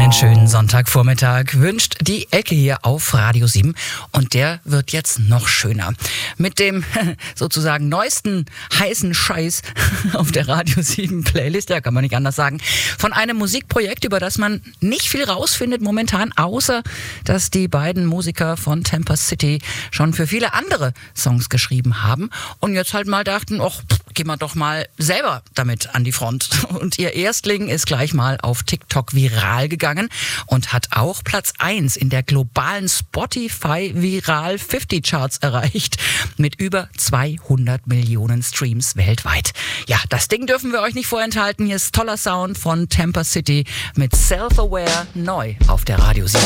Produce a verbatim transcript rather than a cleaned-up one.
Einen schönen Sonntagvormittag wünscht die Ecke hier auf Radio sieben und der wird jetzt noch schöner. Mit dem sozusagen neuesten heißen Scheiß auf der Radio sieben Playlist, ja, kann man nicht anders sagen, von einem Musikprojekt, über das man nicht viel rausfindet momentan, außer dass die beiden Musiker von Tampa City schon für viele andere Songs geschrieben haben und jetzt halt mal dachten, ach, gehen wir doch mal selber damit an die Front. Und ihr Erstling ist gleich mal auf TikTok viral gegangen und hat auch Platz eins in der globalen Spotify Viral fünfzig Charts erreicht mit über zweihundert Millionen Streams weltweit. Ja, das Ding dürfen wir euch nicht vorenthalten. Hier ist toller Sound von Tampa City mit Self-Aware neu auf der Radio sieben.